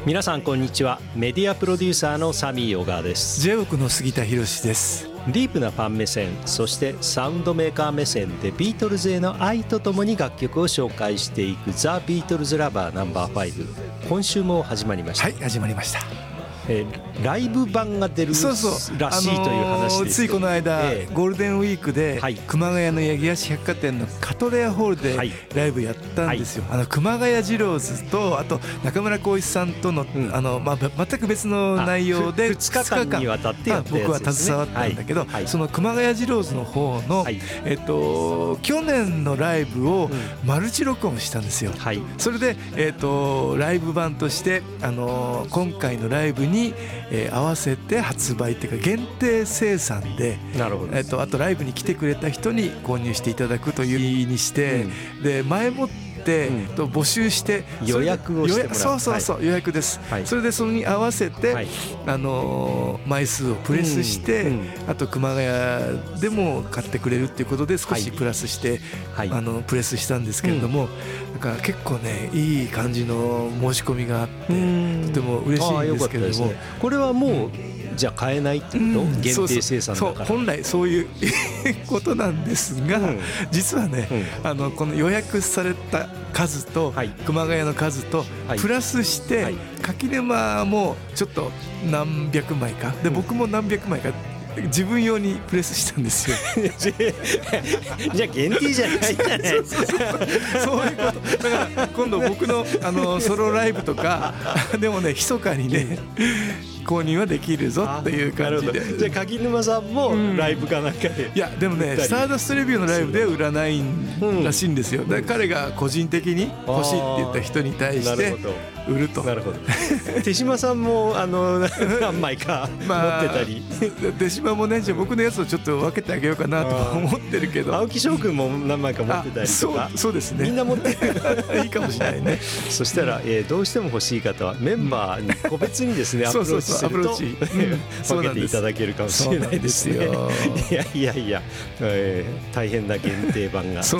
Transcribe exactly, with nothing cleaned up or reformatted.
皆さんこんにちは。メディアプロデューサーのサミー小川です。 ジェイオークの杉田博です。 ディープなファン目線、そしてサウンドメーカー目線でビートルズへの愛とともに楽曲を紹介していくザ・ビートルズラバーナンバーファイブ、今週も始まりました。 はい、始まりました。 えー、ライブ版が出るらしいという話です、 あのー、ついこの間、 えー、 ゴールデンウィークで、はい、熊谷の八木橋百貨店のカトレアホールでライブやったんですよ、はい、あの熊谷二郎ズとあと中村浩一さんとの、うん、あのまあ、全く別の内容でふつかかんにわたってやったやつですね。 僕は携わったんだけど、はいはい、その熊谷二郎ズの方の、はい、えっと、去年のライブをマルチ録音したんですよ、はい、それで、えっと、ライブ版として、あのー、今回のライブにに、えー、合わせて発売っていうか限定生産で、なるほど、えー、とあとライブに来てくれた人に購入していただくという意味にして、うん、で前もって、うん、と募集して予約をしてもらう。 そうそうそう、はい、予約です、はい、それでそれに合わせて、はい、あのー、枚数をプレスして、うんうん、あと熊谷でも買ってくれるっていうことで少しプラスして、はい、あのプレスしたんですけれども、うん、なんか結構ねいい感じの申し込みがあってとても嬉しいんですけれども、ね、 これはもう、うん、じゃあ買えないっていうの、うん、限定生産だから。 そうそう、本来そういうことなんですが、うん、実はね、うん、あのこの予約された数と、はい、熊谷の数とプラスして、はい、柿沼もちょっと何百枚かで、僕も何百枚か自分用にプレスしたんですよじゃあ限定じゃないじゃないそうそうそうそういうことだから今度僕の、あのソロライブとかでもね密かにね購入はできるぞっていう感じで。 じゃあ柿沼さんもライブかなんかで、うん、 いやでもねスターダストレビューのライブでは売らないらしいんですよ。だから彼が個人的に欲しいって言った人に対して売ると。 なるほど。手島さんもあの何枚か持ってたり、 まあ、手島もね、じゃあ僕のやつをちょっと分けてあげようかなと思ってるけど、 青木翔くんも何枚か持ってたりとか。 そう、そうですね、 みんな持ってるいいかもしれないね。そしたら、えー、どうしても欲しい方はメンバーに個別にですね、アプローチすると分けていただけるかもしれないですね。いやいやいや、えー、大変な限定版が出